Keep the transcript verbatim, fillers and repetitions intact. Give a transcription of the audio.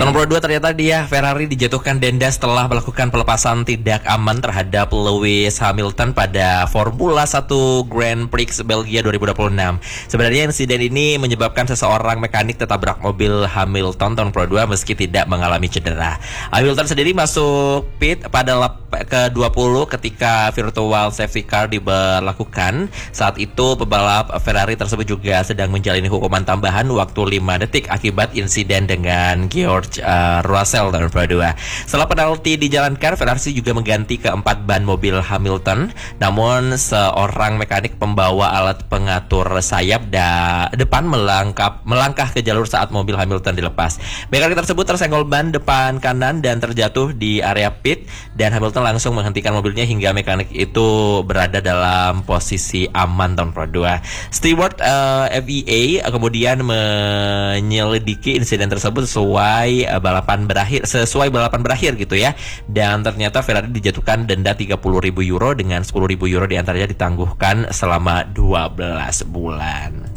Nomor dua, ternyata dia Ferrari dijatuhkan denda setelah melakukan pelepasan tidak aman terhadap Lewis Hamilton pada Formula satu Grand Prix Belgia dua ribu dua puluh enam. Sebenarnya insiden ini menyebabkan seseorang mekanik tertabrak mobil Hamilton tahun Pro dua meski tidak mengalami cedera. Hamilton sendiri masuk pit pada lap ke dua puluh ketika virtual safety car diberlakukan. Saat itu pembalap Ferrari tersebut juga sedang menjalani hukuman tambahan waktu lima detik akibat insiden dengan George uh, Russell tahun Pro dua. Setelah penalti dijalankan, Ferrari juga mengganti keempat ban mobil Hamilton. Namun seorang mekanik pembawa alat pengatur sayap da depan melangkah melangkah ke jalur saat mobil Hamilton dilepas. Mekanik tersebut tersenggol ban depan kanan dan terjatuh di area pit, dan Hamilton langsung menghentikan mobilnya hingga mekanik itu berada dalam posisi aman tahun Pro dua. Stewart uh, F I A kemudian menyelidiki insiden tersebut sesuai uh, balapan berakhir sesuai balapan berakhir gitu ya. Dan ternyata Ferrari dijatuhkan denda tiga puluh ribu euro dengan sepuluh ribu euro diantaranya ditangguhkan selama dua belas bulan.